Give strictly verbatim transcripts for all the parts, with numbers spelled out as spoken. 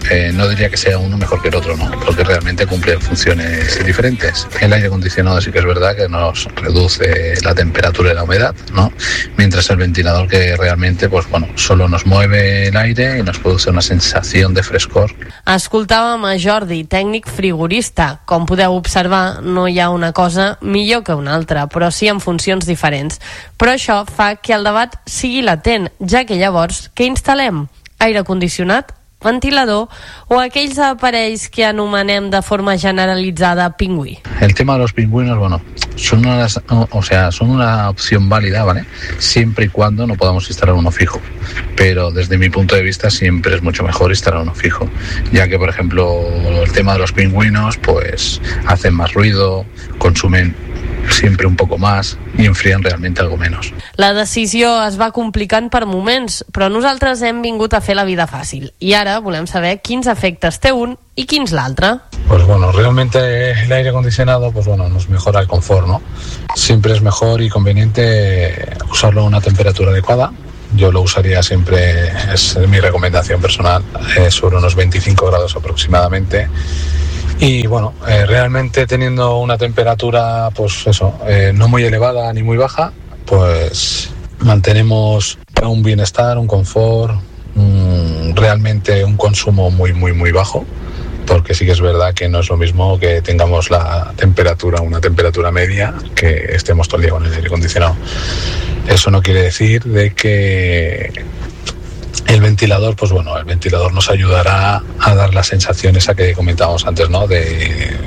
eh, no diría que sea uno mejor que el otro, ¿no? Porque realmente cumple funciones diferentes. El aire acondicionado sí que es verdad que nos reduce la temperatura y la humedad, ¿no? Mientras el ventilador, que realmente, pues bueno, solo nos mueve el aire y nos produce una sensación de frescor. Escoltàvem a Jordi, tècnic frigorista. Com podeu observar, no hi ha una cosa millor que una altra, però sí en funcions diferents. Però això fa que el debat sigui latent, ja que llavors, què instal·lem? Aire condicionat? Ventilador o aquells aparells que anomenem de forma generalitzada pingüí? El tema de los pingüinos, bueno, son una, o sea, son una opción válida, ¿vale? Siempre y cuando no podamos instalar uno fijo. Pero desde mi punto de vista siempre es mucho mejor instalar uno fijo, ya que, por ejemplo, el tema de los pingüinos, pues hacen más ruido, consumen siempre un poco más i enfrien realment algo menos. La decisió es va complicant per moments, però nosaltres hem vingut a fer la vida fàcil. I ara volem saber quins efectes té un y quins l'altre. Pues bueno, realmente el aire acondicionado, pues bueno, nos mejora el confort, ¿no? Siempre es mejor y conveniente usarlo a una temperatura adecuada. Yo lo usaría siempre, es mi recomendación personal, eh, sobre unos veinticinco grados aproximadamente. Y bueno, eh, realmente teniendo una temperatura, pues eso, eh, no muy elevada ni muy baja, pues mantenemos un bienestar, un confort, un, realmente un consumo muy, muy, muy bajo, porque sí que es verdad que no es lo mismo que tengamos la temperatura, una temperatura media, que estemos todo el día con el aire acondicionado. Eso no quiere decir de que el ventilador, pues bueno, el ventilador nos ayudará a dar la sensación esa que comentábamos antes, ¿no? De,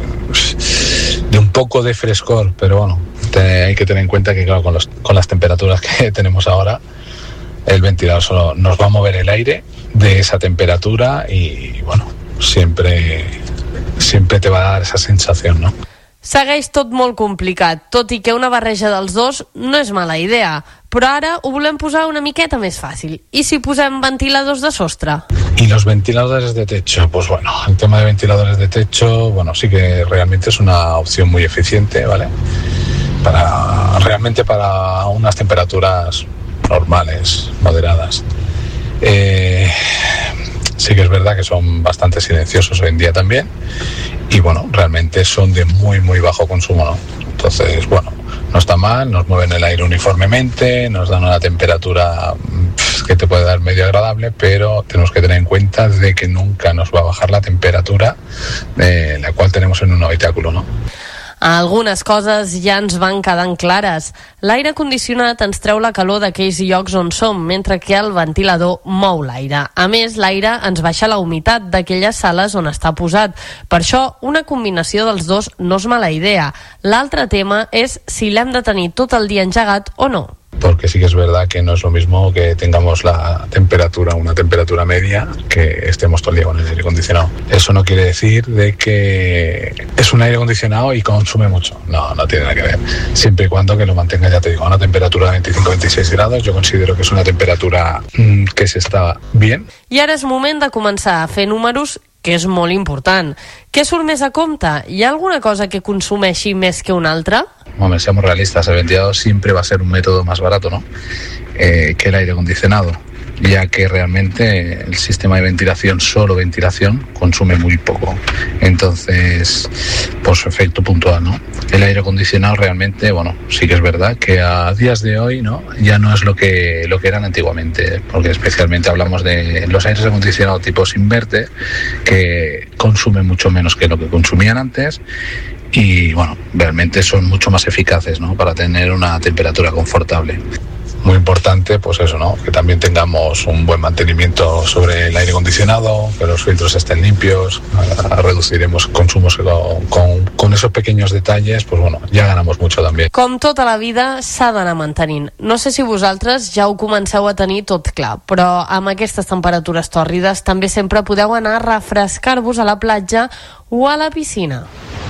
de un poco de frescor, pero bueno, te, hay que tener en cuenta que claro, con, los, con las temperaturas que tenemos ahora, el ventilador solo nos va a mover el aire de esa temperatura y bueno, siempre, siempre te va a dar esa sensación, ¿no? Segueix tot molt complicat, tot i que una barreja dels dos no és mala idea, però ara ho volem posar una miqueta més fàcil. I si posem ventiladors de sostre? Y los ventiladores de techo, pues bueno, el tema de ventiladores de techo, bueno, sí que realmente es una opción muy eficiente, ¿vale? Para, realmente para unas temperaturas normales, moderadas. Eh, sí que es verdad que son bastante silenciosos hoy en día también. Y bueno, realmente son de muy muy bajo consumo, ¿no? Entonces, bueno, no está mal, nos mueven el aire uniformemente, nos dan una temperatura pff, que te puede dar medio agradable, pero tenemos que tener en cuenta de que nunca nos va a bajar la temperatura de la cual tenemos en un habitáculo, ¿no? Algunes coses ja ens van quedant clares. L'aire condicionat ens treu la calor d'aquells llocs on som, mentre que el ventilador mou l'aire. A més, l'aire ens baixa la humitat d'aquelles sales on està posat. Per això, una combinació dels dos no és mala idea. L'altre tema és si l'hem de tenir tot el dia engegat o no. Porque sí que es verdad que no es lo mismo que tengamos la temperatura, una temperatura media, que estemos todo el día con el aire acondicionado. Eso no quiere decir de que es un aire acondicionado y consume mucho. No, no tiene nada que ver. Siempre y cuando que lo mantenga, ya te digo, a una temperatura de veinticinco a veintiséis grados, yo considero que es una temperatura mmm, que se está bien. I ara és moment de començar a fer números, que és molt important. Què surt més a compte? Hi ha alguna cosa que consumeixi més que una altra? Hombre, seamos realistas, el ventilador siempre va a ser un método más barato, ¿no? Eh, que el aire acondicionado, ya que realmente el sistema de ventilación, solo ventilación, consume muy poco. Entonces, por su efecto puntual, ¿no? El aire acondicionado realmente, bueno, sí que es verdad que a días de hoy, ¿no? Ya no es lo que, lo que eran antiguamente, porque especialmente hablamos de los aires acondicionados tipos inverter, que consumen mucho menos que lo que consumían antes. Y bueno, realmente son mucho más eficaces, ¿no? Para tener una temperatura confortable. Muy importante, pues eso, ¿no? Que también tengamos un buen mantenimiento sobre el aire acondicionado, que los filtros estén limpios, reduciremos consumos con, con, con esos pequeños detalles, pues bueno, ja ganamos mucho també. Com tota la vida, s'ha d'anar mantenint. No sé si vosaltres ja ho comenceu a tenir tot clar, però amb aquestes temperatures tòrrides també sempre podeu anar a refrescar-vos a la platja o a la piscina.